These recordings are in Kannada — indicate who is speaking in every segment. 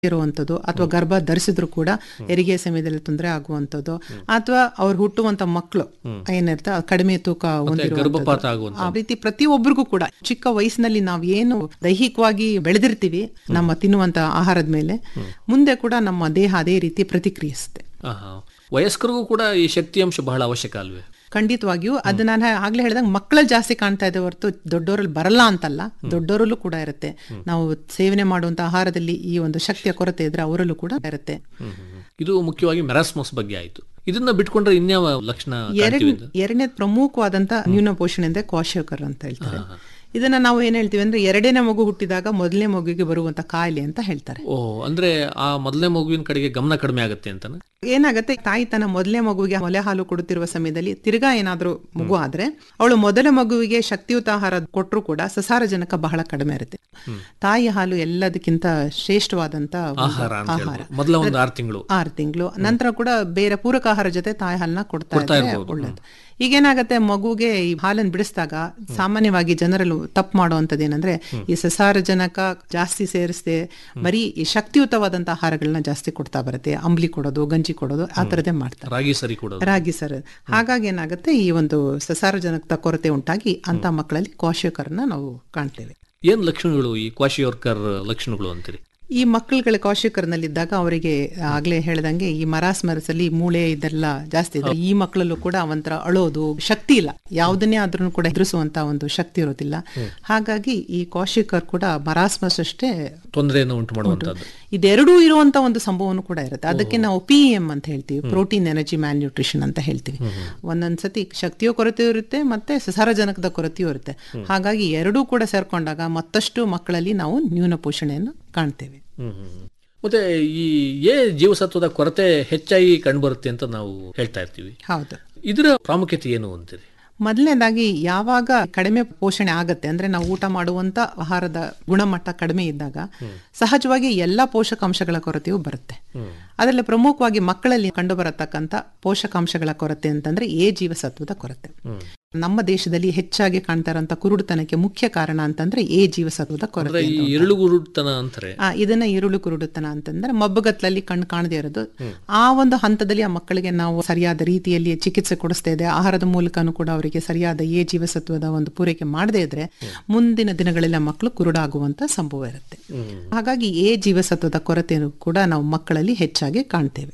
Speaker 1: ಇರುವಂಥದ್ದು ಅಥವಾ ಗರ್ಭ ಧರಿಸಿದ್ರು ಕೂಡ ಹೆರಿಗೆ ಸಮಯದಲ್ಲಿ ತೊಂದರೆ ಆಗುವಂಥದ್ದು ಅಥವಾ ಅವ್ರು ಹುಟ್ಟುವಂತ ಮಕ್ಕಳು ಏನಿರ್ತ ಕಡಿಮೆ ತೂಕ ಹೊಂದಿರುವಂಥದ್ದು. ಆ ರೀತಿ ಪ್ರತಿಯೊಬ್ಬರಿಗೂ ಕೂಡ ಚಿಕ್ಕ ವಯಸ್ಸಿನಲ್ಲಿ ನಾವು ಏನು ದೈಹಿಕವಾಗಿ ಬೆಳೆದಿರ್ತೀವಿ ನಮ್ಮ ತಿನ್ನುವಂತ ಆಹಾರದ ಮೇಲೆ, ಮುಂದೆ ಕೂಡ ನಮ್ಮ ದೇಹ ಅದೇ ರೀತಿ ಪ್ರತಿಕ್ರಿಯಿಸುತ್ತೆ.
Speaker 2: ವಯಸ್ಕರಿಗೂ ಕೂಡ ಈ ಶಕ್ತಿ ಅಂಶ ಬಹಳ ಅವಶ್ಯಕ ಅಲ್ವೇ?
Speaker 1: ಖಂಡಿತವಾಗಿಯೂ. ಅದು ನಾನು ಆಗ್ಲೇ ಹೇಳ್ದಂಗೆ ಮಕ್ಕಳಲ್ಲಿ ಜಾಸ್ತಿ ಕಾಣ್ತಾ ಇದೆ ಹೊರತು ದೊಡ್ಡವರಲ್ಲಿ ಬರಲ್ಲ ಅಂತಲ್ಲ, ದೊಡ್ಡವರಲ್ಲೂ ಕೂಡ ಇರುತ್ತೆ. ನಾವು ಸೇವನೆ ಮಾಡುವಂತ ಆಹಾರದಲ್ಲಿ ಈ ಒಂದು ಶಕ್ತಿಯ ಕೊರತೆ ಇದ್ರೆ ಅವರಲ್ಲೂ ಕೂಡ ಇರುತ್ತೆ.
Speaker 2: ಇದು ಮುಖ್ಯವಾಗಿ ಮೆರಾಸ್ಮಸ್ ಬಗ್ಗೆ ಆಯ್ತು. ಇದನ್ನ ಬಿಟ್ಕೊಂಡ್ರೆ ಇನ್ಯಾವ ಲಕ್ಷಣ?
Speaker 1: ಎರಡನೇ ಪ್ರಮುಖವಾದಂತ ನ್ಯೂನ ಪೋಷಣೆ ಅಂದ್ರೆ ಕ್ವಾಶಿಯೋಕರ್ ಅಂತ ಹೇಳ್ತಾರೆ. ಇದನ್ನ ನಾವು ಏನ್ ಹೇಳ್ತೀವಿ ಅಂದ್ರೆ ಎರಡನೇ ಮಗು ಹುಟ್ಟಿದಾಗ ಮೊದಲನೇ ಮಗುವಿಗೆ ಬರುವಂತ ಕಾಯಿಲೆ ಅಂತ ಹೇಳ್ತಾರೆ.
Speaker 2: ಅಂದ್ರೆ ಆ ಮೊದಲನೇ ಮಗುವಿನ ಕಡೆಗೆ ಗಮನ ಕಡಿಮೆ ಆಗುತ್ತೆ ಅಂತ.
Speaker 1: ಏನಾಗುತ್ತೆ, ತಾಯಿ ತನ್ನ ಮೊದಲನೇ ಮಗುವಿಗೆ ಮೊಲೆ ಹಾಲು ಕೊಡುತ್ತಿರುವ ಸಮಯದಲ್ಲಿ ತಿರ್ಗಾ ಏನಾದ್ರೂ ಮಗು ಆದ್ರೆ ಅವಳು ಮೊದಲ ಮಗುವಿಗೆ ಶಕ್ತಿಯುತ ಆಹಾರ ಕೊಟ್ಟರು ಕೂಡ ಸಸಾರಜನಕ ಬಹಳ ಕಡಿಮೆ ಇರುತ್ತೆ. ತಾಯಿ ಹಾಲು ಎಲ್ಲದಕ್ಕಿಂತ ಶ್ರೇಷ್ಠವಾದಂತ ಆಹಾರ.
Speaker 2: ಮೊದಲ ಒಂದು 6
Speaker 1: ತಿಂಗಳು ನಂತರ ಕೂಡ ಬೇರೆ ಪೂರಕ ಆಹಾರ ಜೊತೆ ತಾಯಿ ಹಾಲನ್ನ ಕೊಡ್ತಾ ಇದ್ರೆ ಒಳ್ಳೇದು. ಈಗೇನಾಗತ್ತೆ, ಮಗುಗೆ ಈ ಹಾಲನ್ನು ಬಿಡಿಸಿದಾಗ ಸಾಮಾನ್ಯವಾಗಿ ಜನರಲ್ಲೂ ತಪ್ಪು ಮಾಡುವಂಥದ್ದು ಏನಂದ್ರೆ ಈ ಸಸಾರಜನಕ ಜಾಸ್ತಿ ಸೇರಿಸದೆ ಬರೀ ಈ ಶಕ್ತಿಯುತವಾದಂತ ಆಹಾರಗಳನ್ನ ಜಾಸ್ತಿ ಕೊಡ್ತಾ ಬರುತ್ತೆ. ಅಂಬ್ಲಿ ಕೊಡೋದು, ಗಂಜಿ ಕೊಡೋದು, ಆ ತರದೇ ಮಾಡ್ತಾರೆ. ರಾಗಿ ಸರಿ. ಹಾಗಾಗಿ ಏನಾಗುತ್ತೆ, ಈ ಒಂದು ಸಸಾರಜನಕದ ಕೊರತೆ ಉಂಟಾಗಿ ಅಂತ ಮಕ್ಕಳಲ್ಲಿ ಕ್ವಾಶಿಯೋಕರ್ನ ನಾವು ಕಾಣ್ತೇವೆ.
Speaker 2: ಏನ್ ಲಕ್ಷಣಗಳು ಈ ಕ್ವಾಶಿಯೋಕರ್ ಲಕ್ಷಣಗಳು ಅಂತೀರಿ?
Speaker 1: ಈ ಮಕ್ಕಳುಗಳ ಕ್ವಾಶಿಯೋಕರ್ನಲ್ಲಿದ್ದಾಗ ಅವರಿಗೆ ಆಗ್ಲೇ ಹೇಳ್ದಂಗೆ ಈ ಮರಾಸ್ಮರಸಲ್ಲಿ ಮೂಳೆ ಇದೆಲ್ಲ ಜಾಸ್ತಿ ಇದೆ. ಈ ಮಕ್ಕಳಲ್ಲೂ ಕೂಡ ಒಂಥರ ಅಳೋದು, ಶಕ್ತಿ ಇಲ್ಲ, ಯಾವುದನ್ನೇ ಆದ್ರೂ ಕೂಡ ಎದುರಿಸುವಂತ ಒಂದು ಶಕ್ತಿ ಇರೋದಿಲ್ಲ. ಹಾಗಾಗಿ ಈ ಕ್ವಾಶಿಯೋಕರ್ ಕೂಡ ಮರಾಸ್ಮಸ್ ಅಷ್ಟೇ
Speaker 2: ತೊಂದರೆಯನ್ನು ಉಂಟು ಮಾಡುವಂತದ್ದು.
Speaker 1: ಇದೆರಡೂ ಇರುವಂತ ಒಂದು ಸಂಭವನೂ ಕೂಡ ಇರುತ್ತೆ. ಅದಕ್ಕೆ ನಾವು PEM ಅಂತ ಹೇಳ್ತೀವಿ, ಪ್ರೋಟೀನ್ ಎನರ್ಜಿ ಮ್ಯಾಲ್ನ್ಯೂಟ್ರಿಷನ್ ಅಂತ ಹೇಳ್ತೀವಿ. ಒಂದೊಂದ್ಸತಿ ಶಕ್ತಿಯೋ ಕೊರತೆಯೂ ಇರುತ್ತೆ, ಮತ್ತೆ ಸಸಾರಜನಕದ ಕೊರತೆಯೂ ಇರುತ್ತೆ. ಹಾಗಾಗಿ ಎರಡೂ ಕೂಡ ಸೇರ್ಕೊಂಡಾಗ ಮತ್ತಷ್ಟು ಮಕ್ಕಳಲ್ಲಿ ನಾವು ನ್ಯೂನ ಪೋಷಣೆಯನ್ನು ಕಾಣ್ತೇವೆ.
Speaker 2: ಮತ್ತೆ ಈ ಜೀವಸತ್ವದ ಕೊರತೆ ಹೆಚ್ಚಾಗಿ ಕಂಡುಬರುತ್ತೆ ಅಂತ ನಾವು ಹೇಳ್ತಾ ಇರ್ತೀವಿ.
Speaker 1: ಹೌದು.
Speaker 2: ಇದರ ಪ್ರಾಮುಖ್ಯತೆ ಏನು ಅಂತೀರಿ?
Speaker 1: ಮೊದಲನೇದಾಗಿ ಯಾವಾಗ ಕಡಿಮೆ ಪೋಷಣೆ ಆಗತ್ತೆ ಅಂದ್ರೆ ನಾವು ಊಟ ಮಾಡುವಂತ ಆಹಾರದ ಗುಣಮಟ್ಟ ಕಡಿಮೆ ಇದ್ದಾಗ ಸಹಜವಾಗಿ ಎಲ್ಲಾ ಪೋಷಕಾಂಶಗಳ ಕೊರತೆಯೂ ಬರುತ್ತೆ. ಅದರಲ್ಲಿ ಪ್ರಮುಖವಾಗಿ ಮಕ್ಕಳಲ್ಲಿ ಕಂಡು ಬರತಕ್ಕಂತ ಪೋಷಕಾಂಶಗಳ ಕೊರತೆ ಅಂತಂದ್ರೆ ಜೀವಸತ್ವದ ಕೊರತೆ. ನಮ್ಮ ದೇಶದಲ್ಲಿ ಹೆಚ್ಚಾಗಿ ಕಾಣ್ತಾ ಇರುವಂತ ಕುರುಡುತನಕ್ಕೆ ಮುಖ್ಯ ಕಾರಣ ಅಂತಂದ್ರೆ ಜೀವಸತ್ವದ ಕೊರತೆ. ಇದನ್ನ ಇರುಳು ಕುರುಡುತನ ಅಂತಂದ್ರೆ ಮಬ್ಬಗತ್ಲಲ್ಲಿ ಕಣ್ಣು ಕಾಣದೇ ಇರೋದು. ಆ ಒಂದು ಹಂತದಲ್ಲಿ ಆ ಮಕ್ಕಳಿಗೆ ನಾವು ಸರಿಯಾದ ರೀತಿಯಲ್ಲಿ ಚಿಕಿತ್ಸೆ ಕೊಡಿಸ್ತಾ ಇದೆ, ಆಹಾರದ ಮೂಲಕನೂ ಕೂಡ ಅವರಿಗೆ ಸರಿಯಾದ ಜೀವಸತ್ವದ ಒಂದು ಪೂರೈಕೆ ಮಾಡದೇ ಇದ್ರೆ ಮುಂದಿನ ದಿನಗಳಲ್ಲಿ ಮಕ್ಕಳು ಕುರುಡಾಗುವಂತ ಸಂಭವ ಇರುತ್ತೆ. ಹಾಗಾಗಿ ಜೀವಸತ್ವದ ಕೊರತೆಯನ್ನು ಕೂಡ ನಾವು ಮಕ್ಕಳಲ್ಲಿ ಹೆಚ್ಚಾಗಿ ಕಾಣ್ತೇವೆ.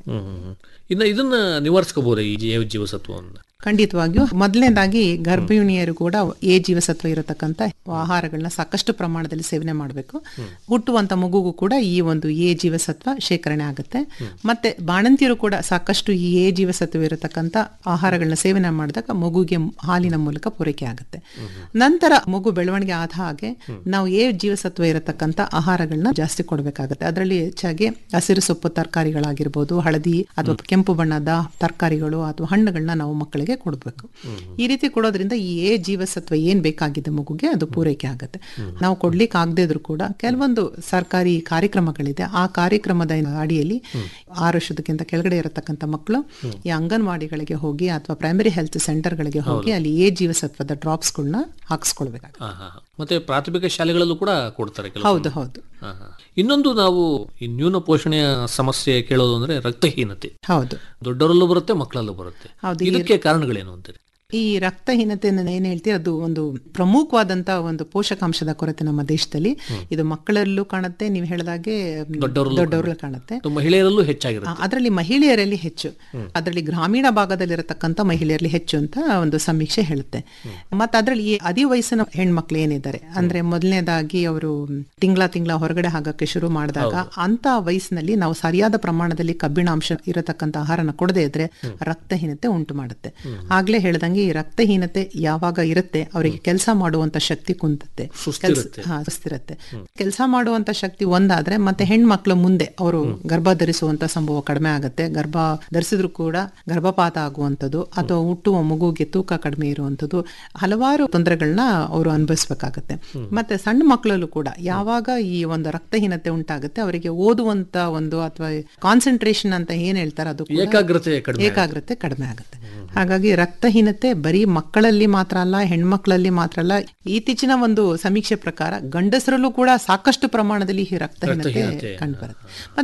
Speaker 2: ಇದನ್ನ ನಿವಾರಿಸಬಹುದು ಈ ಜೀವಸತ್ವವನ್ನು?
Speaker 1: ಖಂಡಿತವಾಗಿಯೂ. ಮೊದಲನೇದಾಗಿ ಗರ್ಭಿಣಿಯರು ಕೂಡ ಜೀವಸತ್ವ ಇರತಕ್ಕಂತ ಆಹಾರಗಳನ್ನ ಸಾಕಷ್ಟು ಪ್ರಮಾಣದಲ್ಲಿ ಸೇವನೆ ಮಾಡಬೇಕು. ಹುಟ್ಟುವಂತ ಮಗುಗೂ ಕೂಡ ಈ ಒಂದು ಜೀವಸತ್ವ ಶೇಖರಣೆ ಆಗುತ್ತೆ. ಮತ್ತೆ ಬಾಣಂತಿಯರು ಕೂಡ ಸಾಕಷ್ಟು ಈ ಜೀವಸತ್ವ ಇರತಕ್ಕಂತ ಆಹಾರಗಳನ್ನ ಸೇವನೆ ಮಾಡಿದಾಗ ಮಗುಗೆ ಹಾಲಿನ ಮೂಲಕ ಪೂರೈಕೆ ಆಗುತ್ತೆ. ನಂತರ ಮಗು ಬೆಳವಣಿಗೆ ಆದ ಹಾಗೆ ನಾವು ಜೀವಸತ್ವ ಇರತಕ್ಕಂತ ಆಹಾರಗಳನ್ನ ಜಾಸ್ತಿ ಕೊಡಬೇಕಾಗುತ್ತೆ. ಅದರಲ್ಲಿ ಹೆಚ್ಚಾಗಿ ಹಸಿರು ಸೊಪ್ಪು ತರಕಾರಿಗಳಾಗಿರ್ಬೋದು, ಹಳದಿ ಅಥವಾ ಕೆಂಪು ಬಣ್ಣದ ತರಕಾರಿಗಳು ಅಥವಾ ಹಣ್ಣುಗಳನ್ನ ನಾವು ಮಕ್ಕಳಿಗೆ ಕೊಡಬೇಕು. ಈ ರೀತಿ ಕೊಡೋದ್ರಿಂದ ಈ ಜೀವಸತ್ವ ಏನ್ ಬೇಕಾಗಿದೆ ಮಗುಗೆ ಅದು ಪೂರೈಕೆ ಆಗುತ್ತೆ. ನಾವು ಕೊಡ್ಲಿಕ್ಕೆ ಆಗದೇ ಇದ್ರೂ ಕೂಡ ಕೆಲವೊಂದು ಸರ್ಕಾರಿ ಕಾರ್ಯಕ್ರಮಗಳಿದೆ. ಆ ಕಾರ್ಯಕ್ರಮದ ಅಡಿಯಲ್ಲಿ 6 ವರ್ಷದಕ್ಕಿಂತ ಕೆಳಗಡೆ ಇರತಕ್ಕಂತ ಮಕ್ಕಳು ಈ ಅಂಗನವಾಡಿಗಳಿಗೆ ಹೋಗಿ ಅಥವಾ ಪ್ರೈಮರಿ ಹೆಲ್ತ್ ಸೆಂಟರ್ಗಳಿಗೆ ಹೋಗಿ ಅಲ್ಲಿ ಜೀವಸತ್ವದ ಡ್ರಾಪ್ಸ್ ಗಳನ್ನ ಹಾಕಿಸ್ಕೊಳ್ಬೇಕಾಗುತ್ತೆ.
Speaker 2: ಮತ್ತೆ ಪ್ರಾಥಮಿಕ ಶಾಲೆಗಳಲ್ಲೂ ಕೂಡ ಕೊಡ್ತಾರೆ.
Speaker 1: ಹೌದು ಹೌದು.
Speaker 2: ಇನ್ನೊಂದು ನಾವು ಈ ನ್ಯೂನ ಪೋಷಣೆಯ ಸಮಸ್ಯೆ ಕೇಳೋದು ಅಂದ್ರೆ ರಕ್ತಹೀನತೆ.
Speaker 1: ಹೌದು,
Speaker 2: ದೊಡ್ಡವರಲ್ಲೂ ಬರುತ್ತೆ, ಮಕ್ಕಳಲ್ಲೂ ಬರುತ್ತೆ. ಇದಕ್ಕೆ ಕಾರಣಗಳೇನು ಅಂತೀರಿ?
Speaker 1: ಈ ರಕ್ತಹೀನತೆ ಏನ್ ಹೇಳ್ತೀವಿ, ಅದು ಒಂದು ಪ್ರಮುಖವಾದಂತ ಒಂದು ಪೋಷಕಾಂಶದ ಕೊರತೆ ನಮ್ಮ ದೇಶದಲ್ಲಿ. ಇದು ಮಕ್ಕಳಲ್ಲೂ ಕಾಣುತ್ತೆ, ನೀವು ಹೇಳಿದಾಗೆ ದೊಡ್ಡವರಲ್ಲೂ ಕಾಣುತ್ತೆ,
Speaker 2: ಮಹಿಳೆಯರಲ್ಲೂ ಹೆಚ್ಚಾಗಿರುತ್ತೆ.
Speaker 1: ಅದರಲ್ಲಿ ಮಹಿಳೆಯರಲ್ಲಿ ಹೆಚ್ಚು, ಅದರಲ್ಲಿ ಗ್ರಾಮೀಣ ಭಾಗದಲ್ಲಿರತಕ್ಕಂಥ ಮಹಿಳೆಯರಲ್ಲಿ ಹೆಚ್ಚು ಅಂತ ಒಂದು ಸಮೀಕ್ಷೆ ಹೇಳುತ್ತೆ. ಮತ್ತೆ ಅದರಲ್ಲಿ ಈ ಅದಿ ವಯಸ್ಸಿನ ಹೆಣ್ಮಕ್ಳು ಏನಿದ್ದಾರೆ ಅಂದ್ರೆ ಮೊದಲನೇದಾಗಿ ಅವರು ತಿಂಗಳ ಹೊರಗಡೆ ಆಗಕ್ಕೆ ಶುರು ಮಾಡಿದಾಗ ಅಂತ ವಯಸ್ಸಿನಲ್ಲಿ ನಾವು ಸರಿಯಾದ ಪ್ರಮಾಣದಲ್ಲಿ ಕಬ್ಬಿಣಾಂಶ ಇರತಕ್ಕಂಥ ಆಹಾರನ ಕೊಡದೇ ಇದ್ರೆ ರಕ್ತಹೀನತೆ ಉಂಟು ಮಾಡುತ್ತೆ. ಆಗ್ಲೇ ಹೇಳ್ದಂಗೆ ಈ ರಕ್ತಹೀನತೆ ಯಾವಾಗ ಇರುತ್ತೆ ಅವರಿಗೆ ಕೆಲಸ ಮಾಡುವಂತ ಶಕ್ತಿ ಕುಂತತ್ತೆ, ಸುಸ್ತಿರುತ್ತೆ. ಕೆಲಸ ಮಾಡುವಂತ ಶಕ್ತಿ ಒಂದಾದ್ರೆ ಮತ್ತೆ ಹೆಣ್ಮಕ್ಳು ಮುಂದೆ ಅವರು ಗರ್ಭ ಧರಿಸುವಂತ ಸಂಭವ ಕಡಿಮೆ ಆಗುತ್ತೆ. ಗರ್ಭ ಧರಿಸಿದ್ರು ಕೂಡ ಗರ್ಭಪಾತ ಆಗುವಂಥದ್ದು ಅಥವಾ ಹುಟ್ಟುವ ಮಗುಗೆ ತೂಕ ಕಡಿಮೆ ಇರುವಂಥದ್ದು, ಹಲವಾರು ತೊಂದರೆಗಳನ್ನ ಅವರು ಅನುಭವಿಸ್ಬೇಕಾಗತ್ತೆ. ಮತ್ತೆ ಸಣ್ಣ ಮಕ್ಕಳಲ್ಲೂ ಕೂಡ ಯಾವಾಗ ಈ ಒಂದು ರಕ್ತಹೀನತೆ ಉಂಟಾಗುತ್ತೆ ಅವರಿಗೆ ಓದುವಂತ ಒಂದು ಅಥವಾ ಕಾನ್ಸಂಟ್ರೇಷನ್ ಅಂತ ಏನ್ ಹೇಳ್ತಾರೆ ಅದು ಏಕಾಗ್ರತೆ ಕಡಿಮೆ ಆಗುತ್ತೆ. ಹಾಗಾಗಿ ರಕ್ತಹೀನತೆ ಬರೀ ಮಕ್ಕಳಲ್ಲಿ ಮಾತ್ರ ಅಲ್ಲ, ಹೆಣ್ಮಕ್ಳಲ್ಲಿ ಮಾತ್ರ ಅಲ್ಲ, ಇತ್ತೀಚಿನ ಒಂದು ಸಮೀಕ್ಷೆ ಪ್ರಕಾರ ಗಂಡಸರಲ್ಲೂ ಕೂಡ ಸಾಕಷ್ಟು ಪ್ರಮಾಣದಲ್ಲಿ ಈ ರಕ್ತಹೀನತೆ ಕಂಡುಬರುತ್ತೆ.